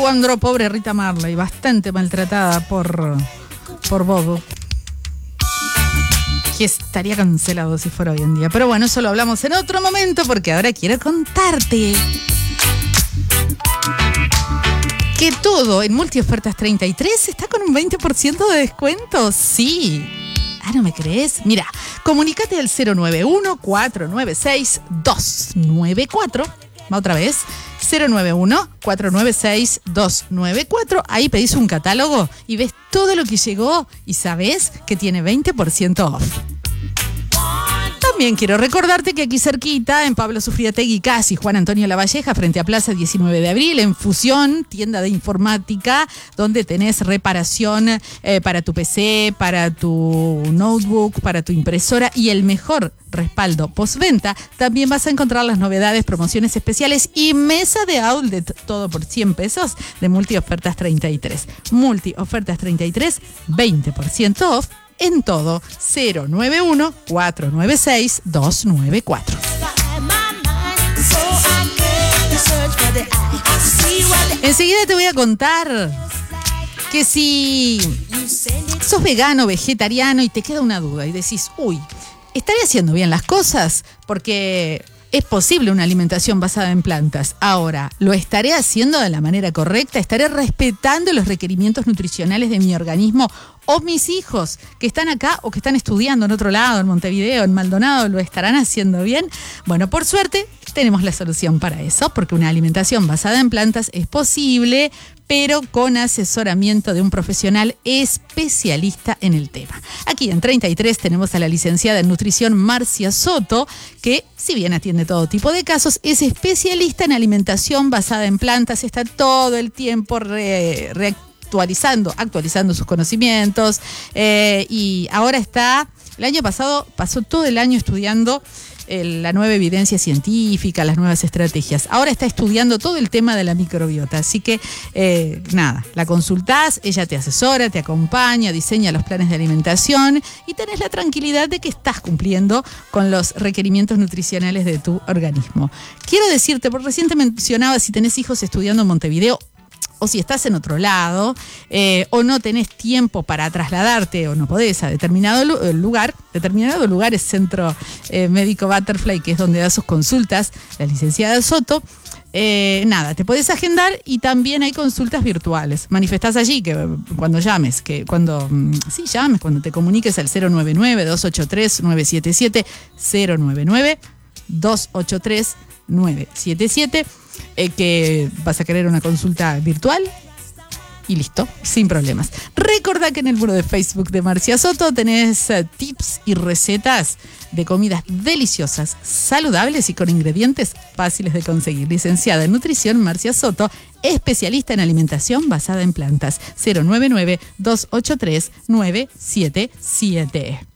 Cuando pobre Rita Marley, bastante maltratada por Bobo, que estaría cancelado si fuera hoy en día. Pero bueno, eso lo hablamos en otro momento, porque ahora quiero contarte que todo en Multiofertas 33 está con un 20% de descuento. Sí. Ah, ¿no me crees? Mira, comunícate al 091-496-294. Va otra vez. 091-496-294. Ahí pedís un catálogo y ves todo lo que llegó y sabés que tiene 20% off. También quiero recordarte que aquí cerquita, en Pablo Sufriategui casi Juan Antonio Lavalleja, frente a Plaza 19 de Abril, en Fusión, tienda de informática, donde tenés reparación para tu PC, para tu notebook, para tu impresora y el mejor respaldo postventa. También vas a encontrar las novedades, promociones especiales y mesa de outlet, todo por 100 pesos de Multiofertas 33. Multiofertas 33, 20% off en todo. 091-496-294. Enseguida te voy a contar que si sos vegano, vegetariano y te queda una duda y decís, uy, ¿estaré haciendo bien las cosas? Porque es posible una alimentación basada en plantas. Ahora, ¿lo estaré haciendo de la manera correcta? ¿Estaré respetando los requerimientos nutricionales de mi organismo? ¿O mis hijos que están acá o que están estudiando en otro lado, en Montevideo, en Maldonado, lo estarán haciendo bien? Bueno, por suerte tenemos la solución para eso, porque una alimentación basada en plantas es posible, pero con asesoramiento de un profesional especialista en el tema. Aquí en 33 tenemos a la licenciada en nutrición Marcia Soto, que si bien atiende todo tipo de casos, es especialista en alimentación basada en plantas, está todo el tiempo actualizando sus conocimientos, y ahora el año pasado pasó todo el año estudiando la nueva evidencia científica, las nuevas estrategias. Ahora está estudiando todo el tema de la microbiota. Así que, la consultás, ella te asesora, te acompaña, diseña los planes de alimentación y tenés la tranquilidad de que estás cumpliendo con los requerimientos nutricionales de tu organismo. Quiero decirte, porque recién te mencionaba si tenés hijos estudiando en Montevideo, o si estás en otro lado, o no tenés tiempo para trasladarte, o no podés a determinado lugar. Determinado lugar es Centro Médico Butterfly, que es donde da sus consultas la licenciada Soto. Te podés agendar y también hay consultas virtuales. Manifestás allí que cuando llames, cuando te comuniques al 099-283-977, 099-283-977, que vas a querer una consulta virtual y listo, sin problemas. Recordá que en el muro de Facebook de Marcia Soto tenés tips y recetas de comidas deliciosas, saludables y con ingredientes fáciles de conseguir. Licenciada en nutrición Marcia Soto, especialista en alimentación basada en plantas. 099-283-977.